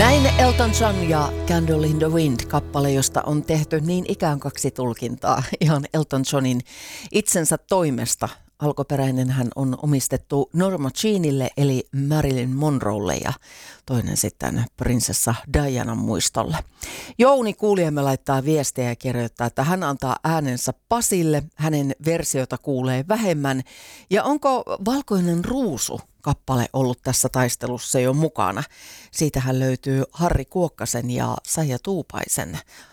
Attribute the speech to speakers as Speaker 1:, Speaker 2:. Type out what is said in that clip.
Speaker 1: Näin Elton John ja Candle in the Wind -kappale, josta on tehty niin ikään kaksi tulkintaa ihan Elton Johnin itsensä toimesta. Alkuperäinen hän on omistettu Norma Jeanille eli Marilyn Monroelle ja toinen sitten prinsessa Dianan muistolle. Jouni kuulijamme laittaa viestiä ja kirjoittaa, että hän antaa äänensä Pasille, hänen versiota kuulee vähemmän. Ja onko Valkoinen ruusu -kappale ollut tässä taistelussa jo mukana? Siitähän löytyy Harri Kuokkasen ja Saija Tuupaisen